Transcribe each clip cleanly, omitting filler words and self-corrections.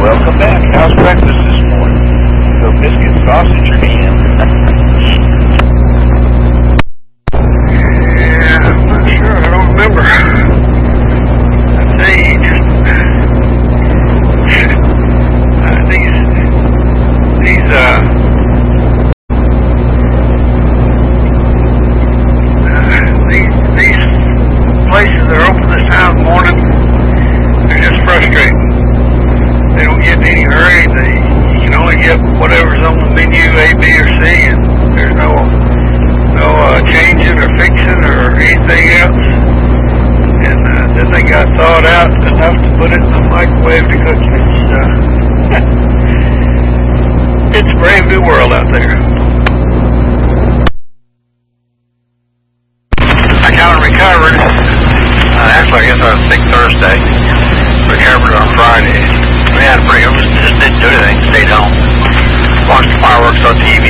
Welcome back. How's breakfast this morning? So biscuit, sausage, or ham? Yeah, I'm not sure. I don't remember. I'd say these places that are open this time of the morning, they're just frustrating. They don't get in any hurry. You can only get whatever's on the menu, A, B, or C, and there's no changing or fixing or anything else. And then they got thawed out enough to put it in the microwave to cook it. It's a brave new world out there. I kind of recovered. Actually, I guess I was sick Thursday. Recovered on Friday. We had a break. Just didn't do anything. Stayed home. Watched the fireworks on TV.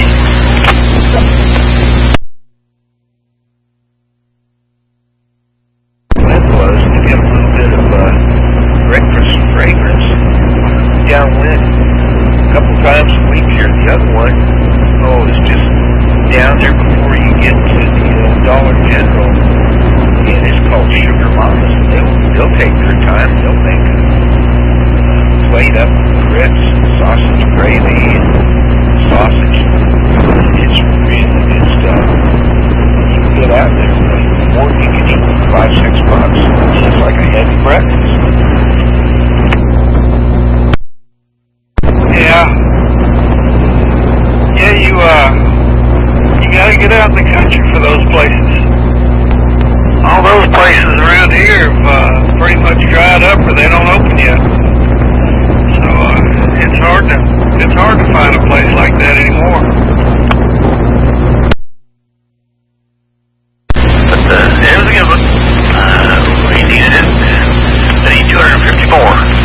Wind blows to get a little bit of breakfast fragrance. Downwind a couple times a week here. The other one, it's just down there before you get to the Dollar General, and it's called Sugar Mamas. They'll take their time. They'll make a plate up with grits, sausage gravy, and sausage. It's really good stuff. You can get out there, or you can eat $5-6. It's just like a heavy breakfast. Yeah, you gotta get out in the country for those places. All those places around here have pretty much dried up, or they don't open yet. So it's hard to find a place like that anymore. But it was a good one. We needed it. They need 254.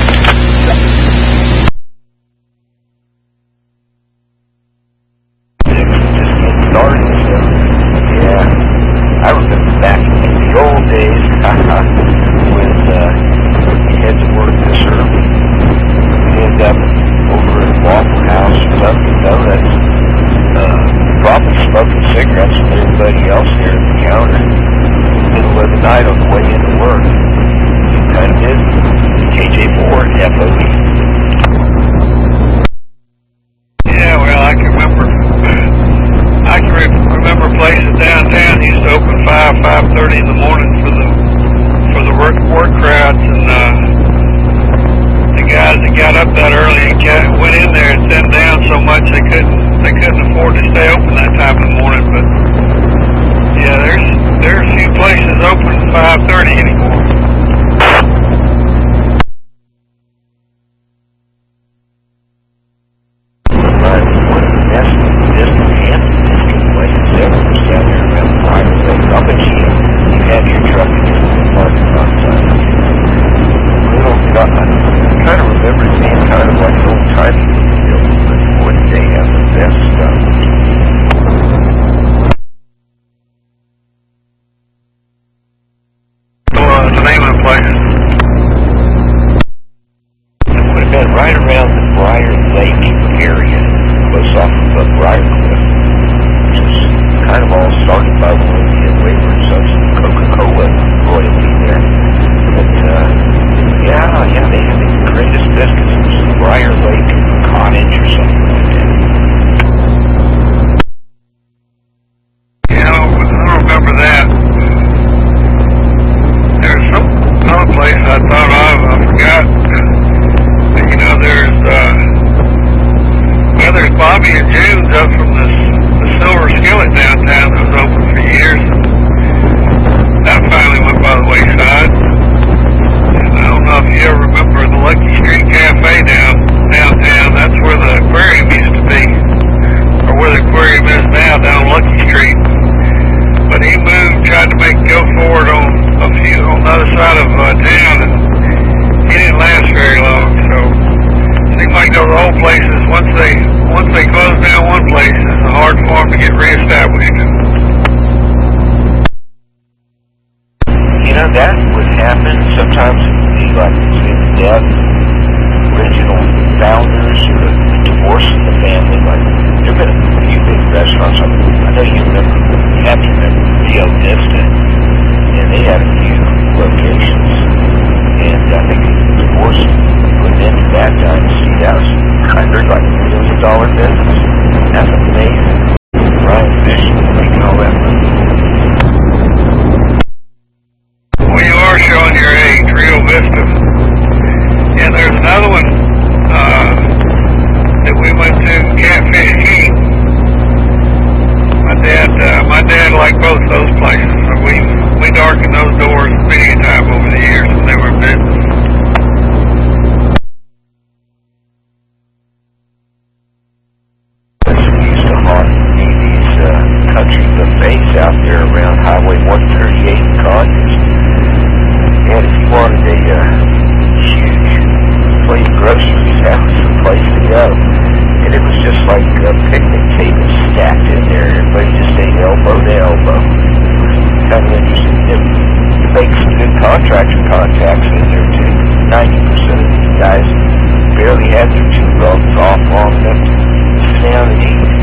I remember back in the old days when you had to work this early. We'd end up over at Waffle House or something, donuts, probably smoking cigarettes with everybody else there at the counter in the middle of the night on the way into work. You kind of did. KJ4 FOE. Yeah, well, I can remember places downtown used to open 5:30 in the morning for the work crowds, and the guys that got up that early and went in there and sat down so much they couldn't afford to stay open that time in the morning. But yeah, there's a few places open at 5:30 anymore. Once they close down one place, it's hard for them to get reestablished. That would happen. Sometimes it would be like the Death original founders or the divorce in the family. Like, there have been a few big restaurants. I know you have to remember Rio Vista, and they had a few locations. And I think the divorce put an end to that dynasty. That was, I heard, like $1 million business. That's amazing. Ryan Fish making all that money. Well, you are showing your age, Rio Vista. And there's another one that we went to, Catfish King. My dad liked both those places, so we darkened those doors many a time over the years when they were in business. Used to haunt me these country buffets out there around Highway 138 in Conyers. And if you wanted a huge plate of groceries, that was the place to go. And it was just like picnic tables stacked in there. Everybody just ate elbow to elbow. Kind of interesting. You make some good contractor contacts in there too. 90% of these guys barely had their 2 belts off long enough to sit down and eat.